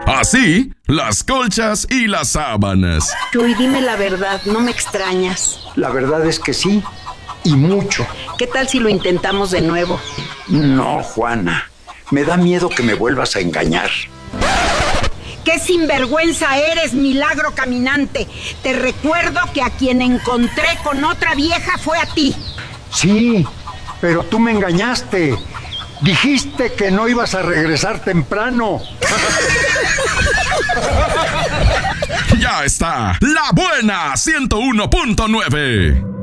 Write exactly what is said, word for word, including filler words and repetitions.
Así, las colchas y las sábanas. Chuy, dime la verdad, no me extrañas. La verdad es que sí, y mucho. ¿Qué tal si lo intentamos de nuevo? No, Juana, me da miedo que me vuelvas a engañar. ¡Qué sinvergüenza eres, milagro caminante! Te recuerdo que a quien encontré con otra vieja fue a ti. Sí, pero tú me engañaste. Dijiste que no ibas a regresar temprano. Ya está, La Buena ciento uno punto nueve.